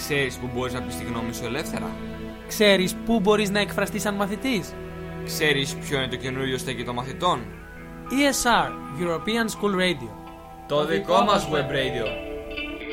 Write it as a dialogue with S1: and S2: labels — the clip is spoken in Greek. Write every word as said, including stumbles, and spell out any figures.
S1: Ξέρεις που μπορείς να πεις τη γνώμη σου ελεύθερα?
S2: Ξέρεις πού μπορείς να εκφραστείς σαν μαθητής?
S1: Ξέρεις ποιο είναι το καινούριο στέκι των μαθητών?
S2: ι ες αρ, European School Radio.
S1: Το δικό μας web radio.